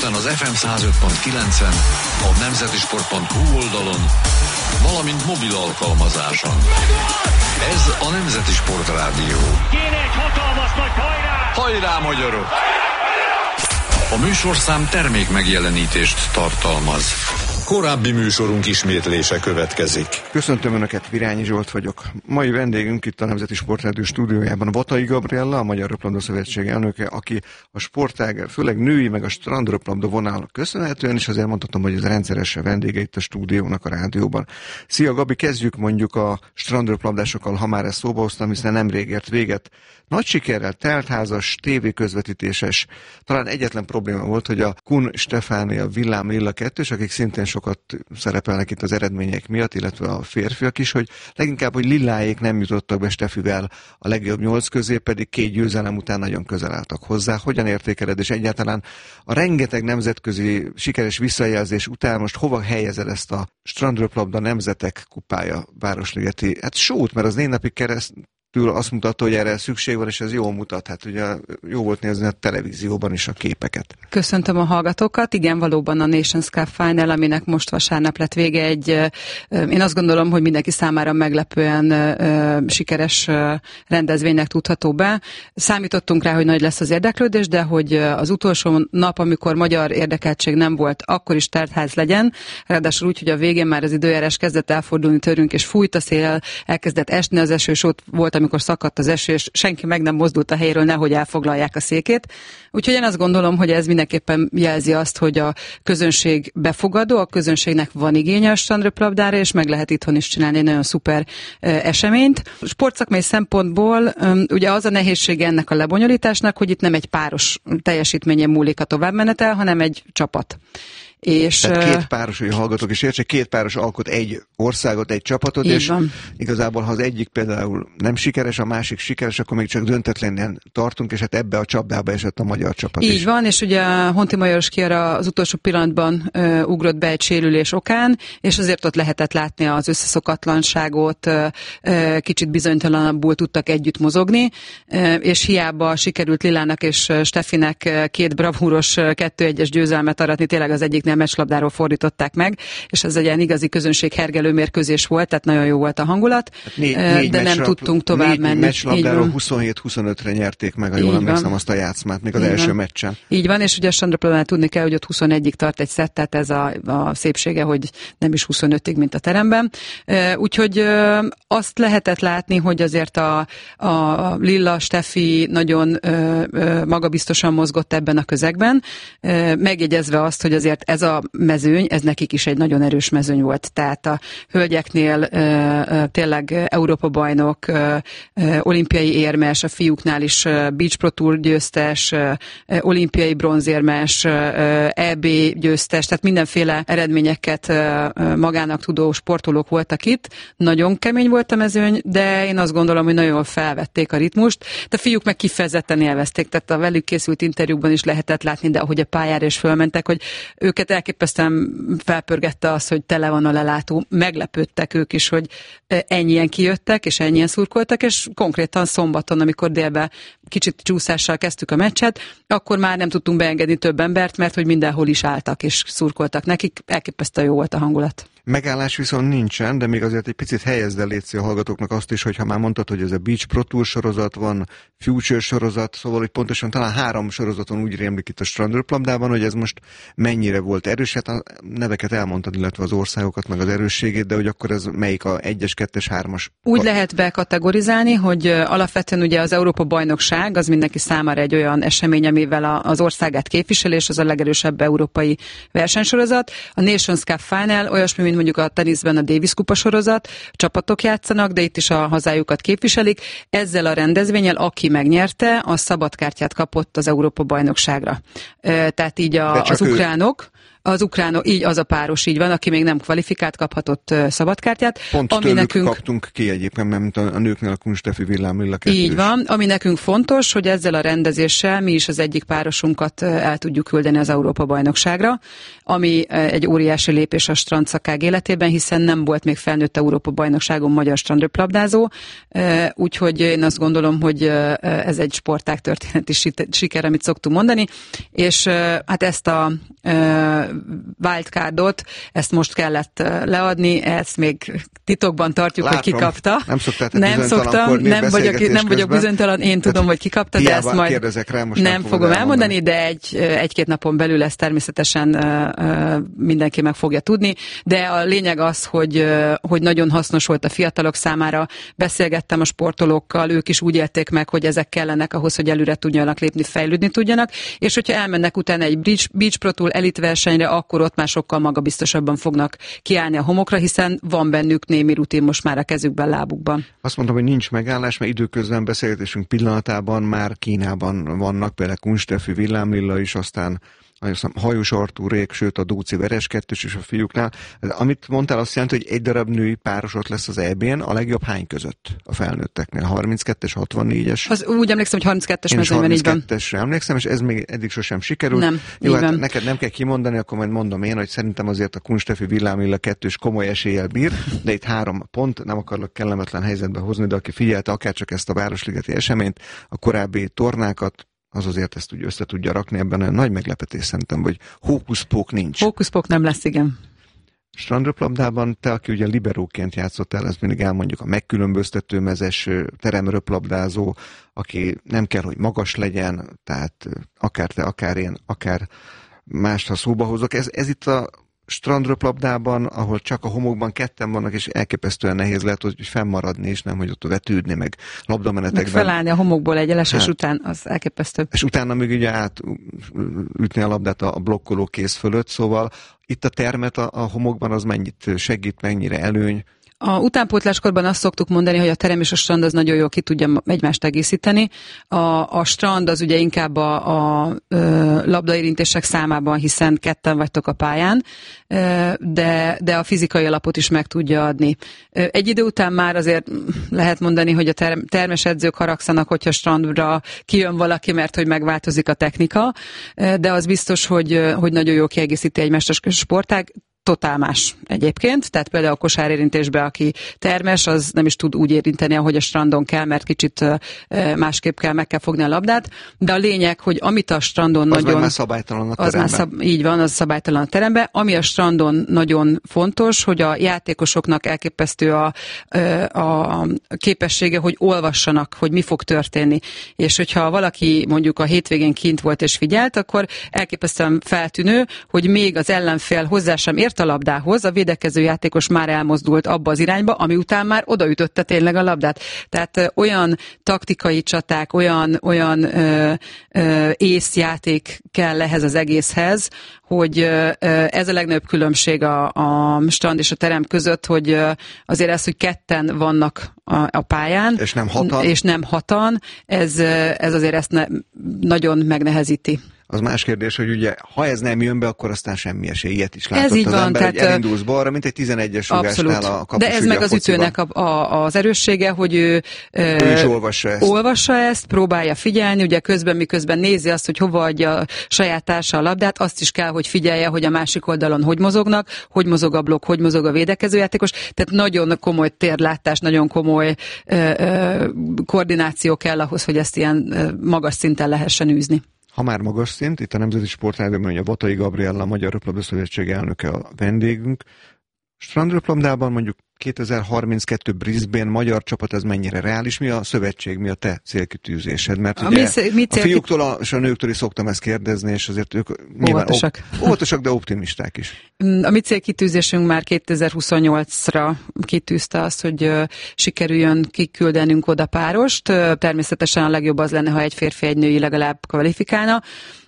Budapesten az FM 105.9-en, a nemzetisport.hu oldalon, valamint mobil alkalmazáson. Ez a Nemzeti Sport Rádió. Kéne egy hatalmas nagy hajrá! Hajrá, magyarok! A műsorszám termék megjelenítést tartalmaz. Korábbi műsorunk ismétlése következik. Köszöntöm Önöket, Virányi Zsolt vagyok. Mai vendégünk itt a Nemzeti Sportrádió stúdiójában Vatai Gabriella, a Magyar Röplabda Szövetség elnöke, aki a sportág, főleg női, meg a strandröplabda vonalnak köszönhetően, és azért mondhatom, hogy ez rendszeres vendége itt a stúdiónak a rádióban. Szia Gabi, kezdjük mondjuk a strandröplabdásokkal, ha már ezt szóba hoztam, hiszen nemrég ért véget. Nagy sikerrel, teltházas, tévéközvetítéses, talán egyetlen probléma volt, hogy a Kun Stefánia Villám Lilla 2-s, akik szintén sokat szerepelnek itt az eredmények miatt, illetve a férfiak is, hogy leginkább, hogy Lilláék nem jutottak be Stefivel a legjobb 8 közé, pedig 2 győzelem után nagyon közel álltak hozzá. Hogyan értékeled, és egyáltalán a rengeteg nemzetközi sikeres visszajelzés után most hova helyezed ezt a strandröplabda nemzetek kupája városligeti sót, mert az 4 napig keresztül azt mutatta, hogy erre szükség van, és ez jól mutat. Hát ugye jó volt nézni a televízióban is a képeket. Köszöntöm a hallgatókat. Igen, valóban a Nations Cup Final, aminek most vasárnap lett vége, én azt gondolom, hogy mindenki számára meglepően sikeres rendezvénynek tudható be. Számítottunk rá, hogy nagy lesz az érdeklődés, de hogy az utolsó nap, amikor magyar érdekeltség nem volt, akkor is teltház legyen. Ráadásul úgy, hogy a végén már az időjárás kezdett elfordulni tőlünk, és fújt a szél, elkezdett esni az eső, és ott volt, amikor szakadt az eső, és senki meg nem mozdult a helyről, nehogy elfoglalják a székét. Úgyhogy én azt gondolom, hogy ez mindenképpen jelzi azt, hogy a közönség befogadó, a közönségnek van igénye a strandröplabdára, és meg lehet itthon is csinálni egy nagyon szuper eseményt. Sportszakmai szempontból ugye az a nehézsége ennek a lebonyolításnak, hogy itt nem egy páros teljesítményen múlik a továbbmenetel, hanem egy csapat. És tehát 2 páros, hogy hallgatók is értsék, 2 páros alkot egy országot, egy csapatot, és van. Igazából, ha az egyik például nem sikeres, a másik sikeres, akkor még csak döntetlenen tartunk, és hát ebbe a csapdába esett a magyar csapat így is. van, és ugye Honti Majors Kiara az utolsó pillanatban ugrott be egy sérülés okán, és azért ott lehetett látni az összeszokatlanságot, kicsit bizonytalanabbul tudtak együtt mozogni, és hiába sikerült Lilának és Stefinek 2 bravúros 2-1-es győzelmet aratni, tényleg az egyik mecslabdáról fordították meg, és ez egy ilyen igazi közönség hergelő mérkőzés volt, tehát nagyon jó volt a hangulat, de nem tudtunk tovább menni. 4 mecslabdáról 27-25-re nyerték meg, ha jól emlékszem, azt a játszmát, még az első meccsen. Így van, és ugye a strandröplabdánál tudni kell, hogy ott 21-ig tart egy szett, tehát ez a szépsége, hogy nem is 25-ig, mint a teremben. Úgyhogy azt lehetett látni, hogy azért a Lilla, Stefi nagyon magabiztosan mozgott ebben a közegben, megjegyezve azt, hogy azért ez a mezőny, ez nekik is egy nagyon erős mezőny volt. Tehát a hölgyeknél tényleg Európa-bajnok, olimpiai érmes, a fiúknál is Beach Pro Tour győztes, olimpiai bronzérmes, EB győztes, tehát mindenféle eredményeket magának tudó sportolók voltak itt. Nagyon kemény volt a mezőny, de én azt gondolom, hogy nagyon felvették a ritmust. De a fiúk meg kifejezetten élvezték, tehát a velük készült interjúkban is lehetett látni, de ahogy a pályára is fölmentek, hogy őket elképesztően felpörgette az, hogy tele van a lelátó. Meglepődtek ők is, hogy ennyien kijöttek, és ennyien szurkoltak, és konkrétan szombaton, amikor délben kicsit csúszással kezdtük a meccset, akkor már nem tudtunk beengedni több embert, mert hogy mindenhol is álltak és szurkoltak nekik. Elképesztően jó volt a hangulat. Megállás viszont nincsen, de még azért egy picit helyezd el, létszi a hallgatóknak azt is, hogy ha már mondtad, hogy ez a Beach Pro Tour sorozat van, Future sorozat, szóval hogy pontosan talán 3 sorozaton úgy rémlik itt a strandröplabdában, hogy ez most mennyire volt erős, hát a neveket elmondtad, illetve az országokat, meg az erősségét, de hogy akkor ez melyik a 1-es, 2-es, 3-as? Úgy lehet bekategorizálni, hogy alapvetően ugye az Európa-bajnokság az mindenki számára egy olyan esemény, amivel az országát képvisel, és az a legerősebb európai versenysorozat. A Nations Cup Final olyasmi, mint mondjuk a teniszben a Davis kupa sorozat, csapatok játszanak, de itt is a hazájukat képviselik. Ezzel a rendezvénnyel, aki megnyerte, az szabadkártyát kapott az Európa-bajnokságra. Tehát így az ukránok, Az ukránok, így az a páros így van, aki még nem kvalifikált, kaphatott szabadkártyát. Pont ami nekünk kaptunk ki egyébként, mert mint a nőknél a Kunsteffi Villám Lilla kettős. Így van, ami nekünk fontos, hogy ezzel a rendezéssel mi is az egyik párosunkat el tudjuk küldeni az Európa-bajnokságra, ami egy óriási lépés a strandszakák életében, hiszen nem volt még felnőtt Európa-bajnokságon magyar strandröplabdázó, úgyhogy én azt gondolom, hogy ez egy sportág történeti siker, amit szoktunk mondani, és hát ezt a wildcardot, ezt most kellett leadni, ezt még titokban tartjuk, látom, hogy ki kapta. Nem szoktam, nem vagyok bizonytalan, én tudom, hogy ki kapta, de ezt majd rá, nem fogom elmondani, de egy-két napon belül ezt természetesen mindenki meg fogja tudni, de a lényeg az, hogy nagyon hasznos volt a fiatalok számára. Beszélgettem a sportolókkal, ők is úgy élték meg, hogy ezek kellenek ahhoz, hogy előre tudjanak lépni, fejlődni tudjanak, és hogyha elmennek utána egy Beach Pro Tour elitversenyre, akkor ott már sokkal magabiztosabban fognak kiállni a homokra, hiszen van bennük némi rutin most már a kezükben, lábukban. Azt mondtam, hogy nincs megállás, mert időközben beszélgetésünk pillanatában már Kínában vannak, például Kunsteffi Villám Lilla is, aztán Hajós Artúrék, sőt a Dóci Vereskettős is a fiúknál. Amit mondtál, azt jelenti, hogy egy darab női páros ott lesz az EB-n, a legjobb hány között a felnőtteknél? 32-es, 64-es? Az úgy emlékszem, hogy 32-es mezőnyben így van. 32-esre emlékszem, és ez még eddig sosem sikerült. Nem, jó, hát neked nem kell kimondani, akkor majd mondom én, hogy szerintem azért a Kunsteffi Villám Lilla kettős komoly eséllyel bír, de itt 3 pont, nem akarok kellemetlen helyzetbe hozni, de aki figyelte akárcsak ezt a Városligeti eseményt, a korábbi tornákat, az azért ezt úgy össze tudja rakni, ebben a nagy meglepetés szerintem, hogy hókuszpók nincs. Hókuszpók nem lesz, igen. Strandröplabdában te, aki ugye liberóként játszottál, ezt mindig elmondjuk, a megkülönböztető mezes teremröplabdázó, aki nem kell, hogy magas legyen, tehát akár te, akár én, akár mást, ha szóba hozok. Ez itt a strandröplabdában, ahol csak a homokban ketten vannak, és elképesztően nehéz lehet, hogy fennmaradni, és nem, hogy ott vetődni, meg labdamenetekben. Meg felállni a homokból egy elesés után, az elképesztő. És utána még ugye átütni a labdát a blokkoló kéz fölött, szóval itt a termet a homokban az mennyit segít, mennyire előny. A utánpótláskorban azt szoktuk mondani, hogy a terem és a strand az nagyon jól ki tudja egymást egészíteni. A strand az ugye inkább a labdaérintések számában, hiszen ketten vagytok a pályán, de a fizikai alapot is meg tudja adni. Egy idő után már azért lehet mondani, hogy a termes edzők haragszanak, hogyha strandra kijön valaki, mert hogy megváltozik a technika, de az biztos, hogy nagyon jól kiegészíti egymást a sportág. Totál más egyébként, tehát például a kosárérintésben, aki termes, az nem is tud úgy érinteni, ahogy a strandon kell, mert kicsit másképp kell, meg kell fogni a labdát, de a lényeg, hogy amit a strandon az nagyon... már szabálytalan a teremben. Így van, az szabálytalan a teremben. Ami a strandon nagyon fontos, hogy a játékosoknak elképesztő a képessége, hogy olvassanak, hogy mi fog történni. És hogyha valaki mondjuk a hétvégén kint volt és figyelt, akkor elképesztően feltűnő, hogy még az ellenfél hozzá sem ért a labdához, a védekező játékos már elmozdult abba az irányba, ami után már odaütötte tényleg a labdát. Tehát olyan taktikai csaták, olyan észjáték kell ehhez az egészhez, hogy ez a legnagyobb különbség a strand és a terem között, hogy azért ez, hogy ketten vannak a pályán, és nem hatan, ez azért ezt nagyon megnehezíti. Az más kérdés, hogy ugye, ha ez nem jön be, akkor aztán semmi esély. Ilyet is látott ez így az van, ember, tehát, hogy elindulsz balra, mint egy 11-es rugásnál a kapus. De ez meg az ütőnek az erőssége, hogy ő is olvassa ezt, próbálja figyelni, ugye miközben nézi azt, hogy hova adja a saját társa a labdát, azt is kell, hogy figyelje, hogy a másik oldalon hogy mozognak, hogy mozog a blokk, hogy mozog a védekezőjátékos. Tehát nagyon komoly térlátás, nagyon komoly koordináció kell ahhoz, hogy ezt ilyen magas szinten lehessen űzni. Ha már magas szint, itt a Nemzeti Sportrádióban a Vatai Gabriella, a Magyar Röplabda Szövetség elnöke a vendégünk. Strandröplabdában mondjuk 2032 Brisbane magyar csapat, ez mennyire reális? Mi a szövetség, mi a te célkitűzésed? Mert ugye a fiúktól és a nőktől is szoktam ezt kérdezni, és azért ők óvatosak, de optimisták is. A mi célkitűzésünk már 2028-ra kitűzte azt, hogy sikerüljön kiküldenünk oda párost. Természetesen a legjobb az lenne, ha egy férfi, egy női legalább kvalifikálna,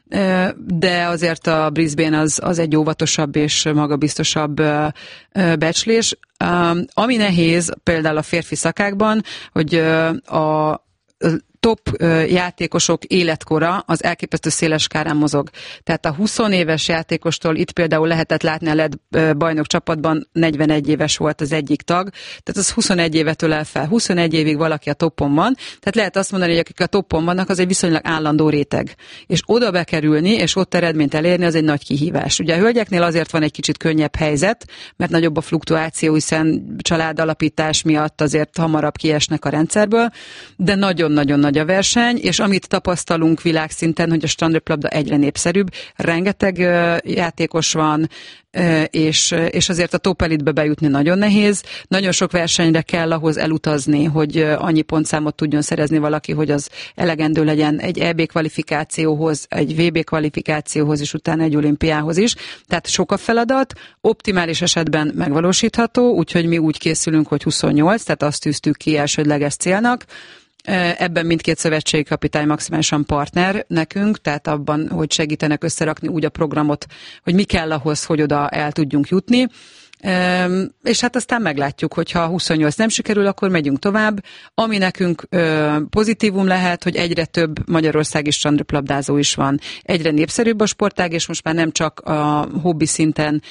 de azért a Brisbane az egy óvatosabb és magabiztosabb becslés. Ami nehéz például a férfi szakákban, hogy top játékosok életkora az elképesztő széles skálán mozog. Tehát a 20 éves játékostól itt például lehetett látni a LED bajnok csapatban 41 éves volt az egyik tag, tehát az 21 évet ölel fel. 21 évig valaki a toppon van, tehát lehet azt mondani, hogy akik a toppon vannak, az egy viszonylag állandó réteg. És oda bekerülni, és ott eredményt elérni, az egy nagy kihívás. Ugye a hölgyeknél azért van egy kicsit könnyebb helyzet, mert nagyobb a fluktuáció, hiszen családalapítás miatt azért hamarabb kiesnek a rendszerből, de nagyon-nagyon nagy a verseny, és amit tapasztalunk világszinten, hogy a strandröplabda egyre népszerűbb, rengeteg játékos van, és azért a top elitbe bejutni nagyon nehéz. Nagyon sok versenyre kell ahhoz elutazni, hogy annyi pontszámot tudjon szerezni valaki, hogy az elegendő legyen egy EB kvalifikációhoz, egy VB kvalifikációhoz, és utána egy olimpiához is. Tehát sok a feladat, optimális esetben megvalósítható, úgyhogy mi úgy készülünk, hogy 28, tehát azt tűztük ki elsődleges célnak. Ebben mindkét szövetségi kapitány maximálisan partner nekünk, tehát abban, hogy segítenek összerakni úgy a programot, hogy mi kell ahhoz, hogy oda el tudjunk jutni. És hát aztán meglátjuk, hogyha 28 nem sikerül, akkor megyünk tovább. Ami nekünk pozitívum lehet, hogy egyre több magyarországi strandröplabdázó is van. Egyre népszerűbb a sportág, és most már nem csak a hobbi szinten